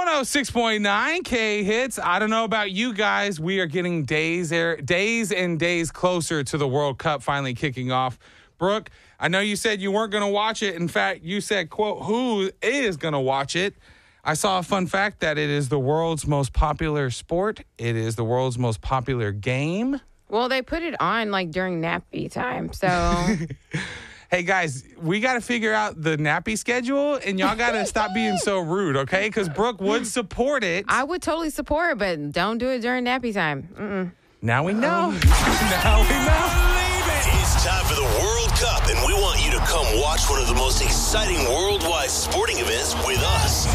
106.9 K Hits. I don't know about you guys. We are getting days and days closer to the World Cup finally kicking off. Brooke, I know you said you weren't going to watch it. In fact, you said, quote, who is going to watch it? I saw a fun fact that it is the world's most popular sport. It is the world's most popular game. Well, they put it on like during nappy time, so... Hey, guys, we got to figure out the nappy schedule, and y'all got to stop being so rude, okay? Because Brooke would support it. I would totally support it, but don't do it during nappy time. Now we know. Now we know. It's time for the World Cup, and we want you to come watch one of the most exciting worldwide sporting events with us.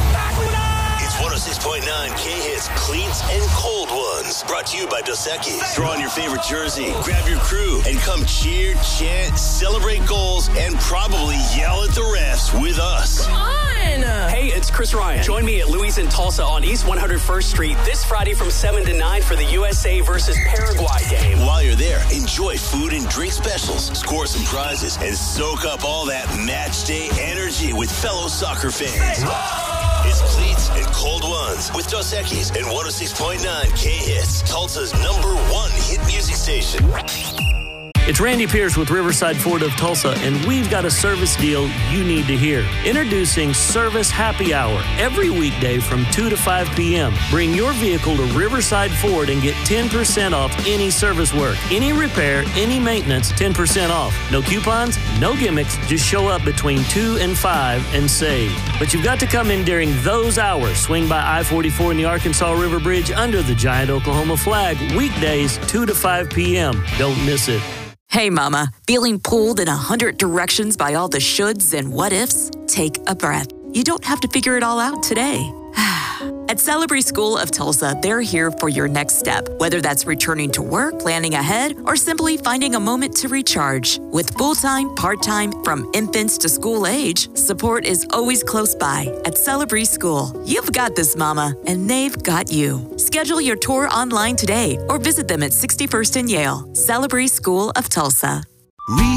It's 106.9 K-Hits, Cleats, and Cold Ones. Brought to you by Dos Equis. Throw on your favorite jersey, grab your crew, and come cheer, chant, celebrate goals, and probably yell at the refs with us. Come on! Hey, it's Chris Ryan. Join me at Louis in Tulsa on East 101st Street this Friday from 7 to 9 for the USA versus Paraguay game. While you're there, enjoy food and drink specials, score some prizes, and soak up all that match day energy with fellow soccer fans. It's Cleats and Cold Ones with Dos Equis and 106.9 K-Hits, Tulsa's #1 hit music station. It's Randy Pierce with Riverside Ford of Tulsa, and we've got a service deal you need to hear. Introducing Service Happy Hour every weekday from 2 to 5 p.m. Bring your vehicle to Riverside Ford and get 10% off any service work, any repair, any maintenance, 10% off. No coupons, no gimmicks, just show up between 2 and 5 and save. But you've got to come in during those hours. Swing by I-44 in the Arkansas River Bridge under the giant Oklahoma flag, weekdays 2 to 5 p.m. Don't miss it. Hey, Mama, feeling pulled in 100 directions by all the shoulds and what ifs? Take a breath. You don't have to figure it all out today. At Celebrity School of Tulsa, they're here for your next step, whether that's returning to work, planning ahead, or simply finding a moment to recharge. With full-time, part-time, from infants to school age, support is always close by at Celebrity School. You've got this, Mama, and they've got you. Schedule your tour online today or visit them at 61st and Yale. Celebrity School of Tulsa.